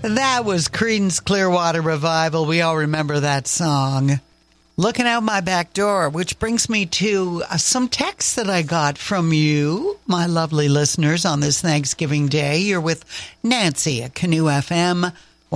That was Creedence Clearwater Revival. We all remember that song. Looking out my back door, which brings me to some texts that I got from you, my lovely listeners, on this Thanksgiving Day. You're with Nancy at Canoe FM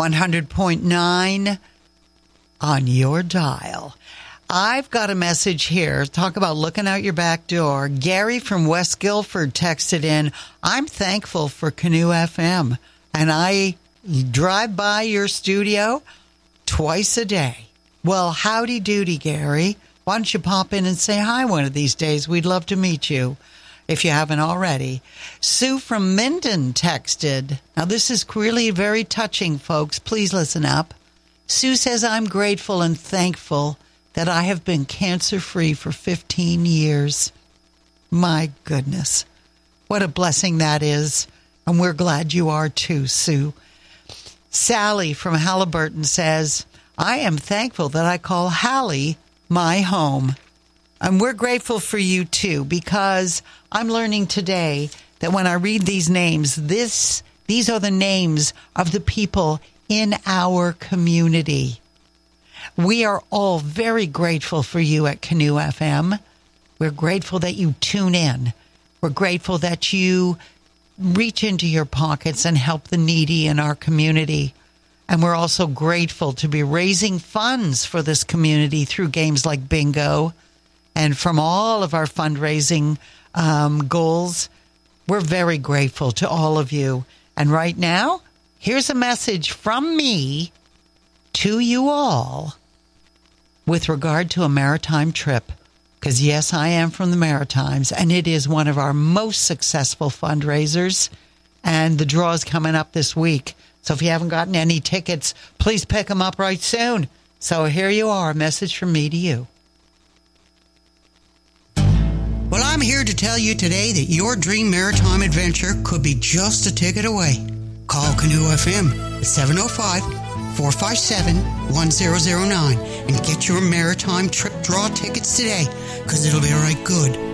100.9 on your dial. I've got a message here. Talk about looking out your back door. Gary from West Guilford texted in, I'm thankful for Canoe FM, and I drive by your studio twice a day. Well, howdy doody, Gary. Why don't you pop in and say hi one of these days? We'd love to meet you if you haven't already. Sue from Minden texted. Now, this is really very touching, folks. Please listen up. Sue says, I'm grateful and thankful that I have been cancer-free for 15 years. My goodness. What a blessing that is. And we're glad you are too, Sue. Sally from Halliburton says, I am thankful that I call Hallie my home. And we're grateful for you too, because I'm learning today that when I read these names, these are the names of the people in our community. We are all very grateful for you at Canoe FM. We're grateful that you tune in. We're grateful that you reach into your pockets and help the needy in our community. And we're also grateful to be raising funds for this community through games like Bingo and from all of our fundraising goals. We're very grateful to all of you. And right now, here's a message from me to you all with regard to a maritime trip. Because, yes, I am from the Maritimes, and it is one of our most successful fundraisers. And the draw is coming up this week. So if you haven't gotten any tickets, please pick them up right soon. So here you are, a message from me to you. Well, I'm here to tell you today that your dream maritime adventure could be just a ticket away. Call Canoe FM at 705-457-1009 and get your maritime trip draw tickets today, because it'll be right good.